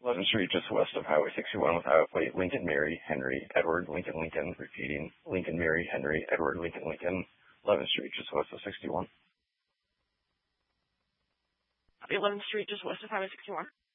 11th Street, just west of Highway 61 with Highway plate Lincoln, Mary, Henry, Edward, Lincoln, Lincoln, repeating Lincoln, Mary, Henry, Edward, Lincoln, Lincoln, 11th Street, just west of 61. 11th Street, just west of Highway 61.